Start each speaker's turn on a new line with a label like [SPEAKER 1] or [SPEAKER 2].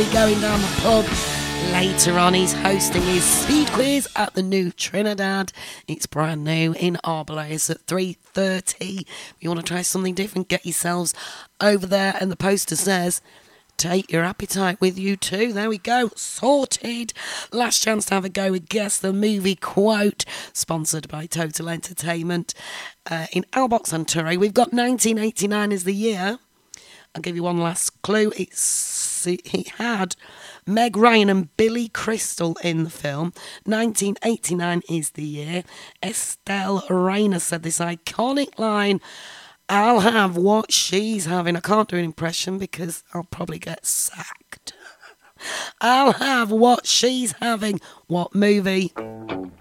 [SPEAKER 1] Going down the pub. Later on, he's hosting his speed quiz at the New Trinidad. It's brand new in Arbalace at 3:30. If you want to try something different, get yourselves over there. And the poster says, take your appetite with you too. There we go. Sorted. Last chance to have a go with Guess the Movie Quote, sponsored by Total Entertainment. In Albox and Turre, we've got 1989 as the year. I'll give you one last clue. He had Meg Ryan and Billy Crystal in the film. 1989 is the year. Estelle Rayner said this iconic line, I'll have what she's having. I can't do an impression because I'll probably get sacked. I'll have what she's having. What movie?